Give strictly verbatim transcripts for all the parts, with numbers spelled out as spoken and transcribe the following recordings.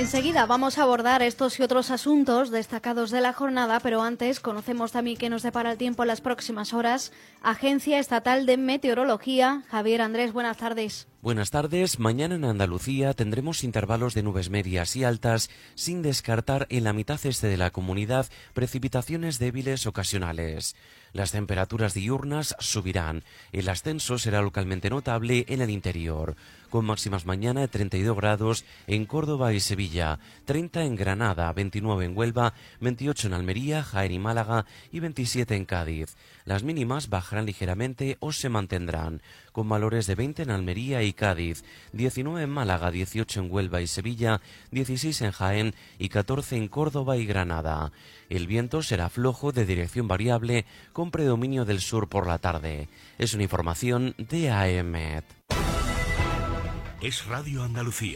Enseguida vamos a abordar estos y otros asuntos destacados de la jornada, pero antes conocemos también qué nos depara el tiempo en las próximas horas. Agencia Estatal de Meteorología. Javier Andrés, buenas tardes. Buenas tardes. Mañana en Andalucía tendremos intervalos de nubes medias y altas, sin descartar en la mitad este de la comunidad precipitaciones débiles ocasionales. Las temperaturas diurnas subirán. El ascenso será localmente notable en el interior, con máximas mañana de treinta y dos grados en Córdoba y Sevilla, treinta en Granada, veintinueve en Huelva, veintiocho en Almería, Jaén y Málaga y veintisiete en Cádiz. Las mínimas bajarán ligeramente o se mantendrán, con valores de veinte en Almería y Cádiz, diecinueve en Málaga, dieciocho en Huelva y Sevilla, dieciséis en Jaén y catorce en Córdoba y Granada. El viento será flojo de dirección variable con predominio del sur por la tarde. Es una información de AEMET. Es Radio Andalucía.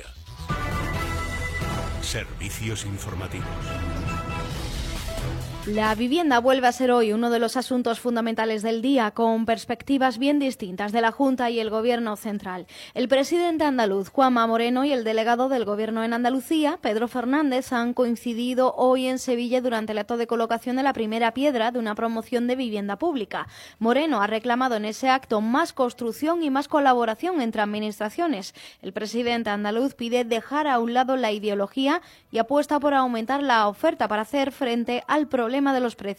Servicios informativos. La vivienda vuelve a ser hoy uno de los asuntos fundamentales del día, con perspectivas bien distintas de la Junta y el Gobierno central. El presidente andaluz, Juanma Moreno, y el delegado del Gobierno en Andalucía, Pedro Fernández, han coincidido hoy en Sevilla durante el acto de colocación de la primera piedra de una promoción de vivienda pública. Moreno ha reclamado en ese acto más construcción y más colaboración entre administraciones. El presidente andaluz pide dejar a un lado la ideología y apuesta por aumentar la oferta para hacer frente al problema de los precios.